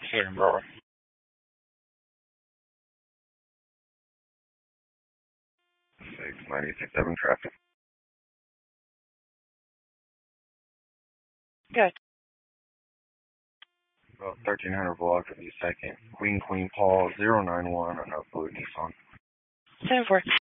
Here, bro. 696.7 traffic. Good. About 1300 block of the second. Queen Paul 091 on Oakwood Nissan. 10-4.